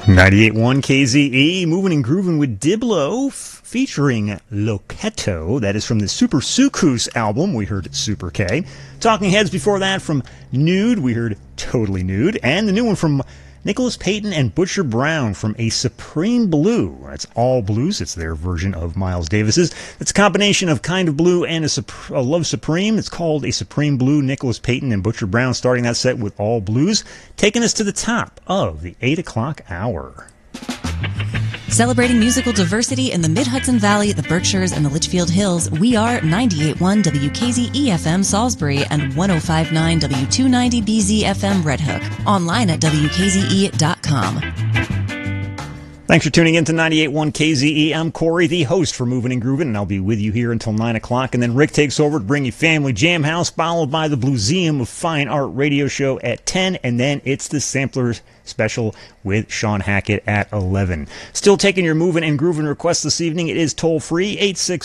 98.1 KZE, moving and grooving with Diblo, featuring Loketo. That is from the Super Sukus album. We heard Super K. Talking Heads before that from Nude. We heard Totally Nude. And the new one from Nicholas Payton and Butcher Brown from A Supreme Blue. That's all blues. It's their version of Miles Davis's. It's a combination of Kind of Blue and a Love Supreme. It's called A Supreme Blue. Nicholas Payton and Butcher Brown starting that set with all blues, taking us to the top of the 8 o'clock hour. Celebrating musical diversity in the Mid-Hudson Valley, the Berkshires, and the Litchfield Hills, we are 98.1 WKZE-FM Salisbury and 105.9 W290BZ FM Red Hook. Online at WKZE.com. Thanks for tuning in to 98.1 KZE. I'm Corey, the host for Moving and Grooving, and I'll be with you here until 9 o'clock. And then Rick takes over to bring you Family Jam House, followed by the Blueseum of Fine Art radio show at 10, and then it's the Samplers Special with Sean Hackett at 11. Still taking your Moving and Grooving requests this evening. It is toll-free,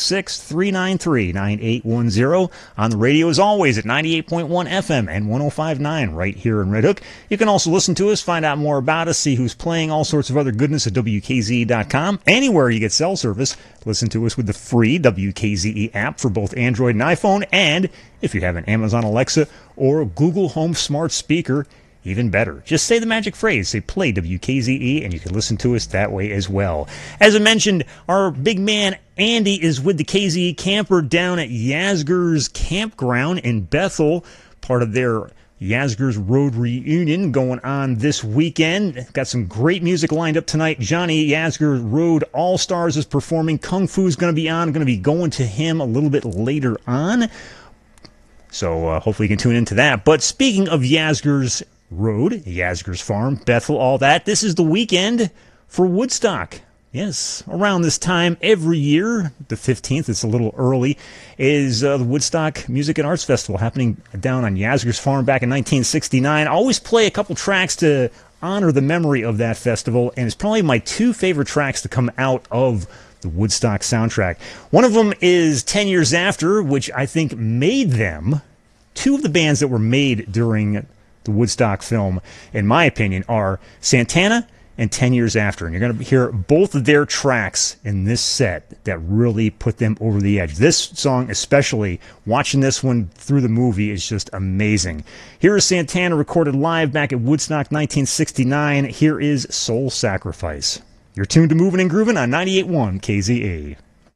866-393-9810. On the radio, as always, at 98.1 FM and 105.9 right here in Red Hook. You can also listen to us, find out more about us, see who's playing, all sorts of other goodness at WKZE.com. Anywhere you get cell service, listen to us with the free WKZE app for both Android and iPhone. And if you have an Amazon Alexa or Google Home smart speaker, even better. Just say the magic phrase, say play WKZE, and you can listen to us that way as well. As I mentioned, our big man Andy is with the KZE camper down at Yasgur's Campground in Bethel, part of their Yasgur's Road Reunion going on this weekend. Got some great music lined up tonight. Johnny Yasgur Road All-Stars is performing. Kung Fu's going to be on. Going to be going to him a little bit later on. So hopefully you can tune into that. But speaking of Yasgur's Road, Yasgur's Farm, Bethel, all that, this is the weekend for Woodstock. Yes, around this time every year, the 15th, it's a little early, is the Woodstock Music and Arts Festival happening down on Yasgur's Farm back in 1969. I always play a couple tracks to honor the memory of that festival, and it's probably my two favorite tracks to come out of the Woodstock soundtrack. One of them is 10 Years After, which I think made them. Two of the bands that were made during the Woodstock film, in my opinion, are Santana and 10 Years After. And you're going to hear both of their tracks in this set that really put them over the edge. This song especially, watching this one through the movie, is just amazing. Here is Santana recorded live back at Woodstock 1969. Here is Soul Sacrifice. You're tuned to Moving and Grooving on 98.1 KZE.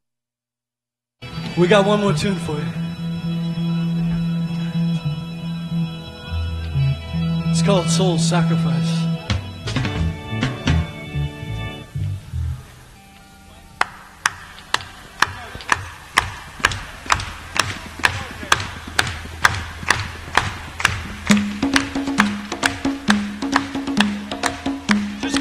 We got one more tune for you. It's called Soul Sacrifice.